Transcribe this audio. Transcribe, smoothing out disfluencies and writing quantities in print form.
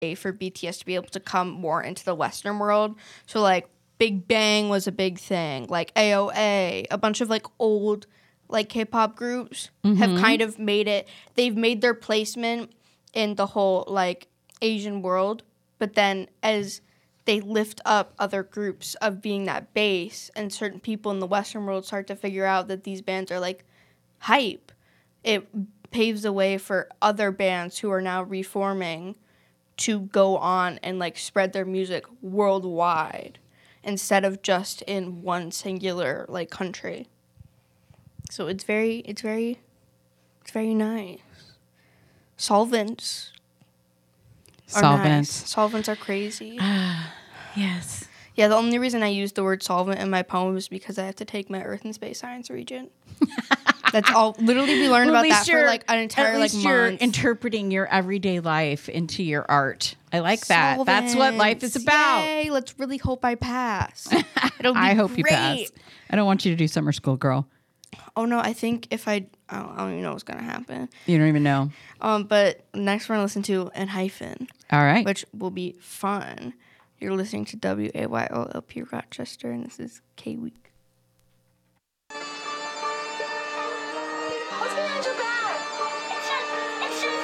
for BTS to be able to come more into the Western world. So like Big Bang was a big thing, like AOA, a bunch of like old like K-pop groups have kind of made it. They've made their placement in the whole like Asian world, but then as they lift up other groups of being that base, and certain people in the Western world start to figure out that these bands are like hype, it paves the way for other bands who are now reforming to go on and like spread their music worldwide instead of just in one singular like country. So it's very nice. Solvents are nice. Solvents are crazy. Yes. Yeah, the only reason I used the word solvent in my poem is because I have to take my Earth and Space Science Regent. That's all. Literally, we learned about that for like an entire like month. You're interpreting your everyday life into your art. I like that. Solvents. That's what life is about. Yay, let's really hope I pass. I hope you pass. I don't want you to do summer school, girl. Oh no, I think if I don't even know what's gonna happen. You don't even know. But next we're gonna listen to Enhypen. All right. Which will be fun. You're listening to WAYOLP Rochester, and this is K-Week.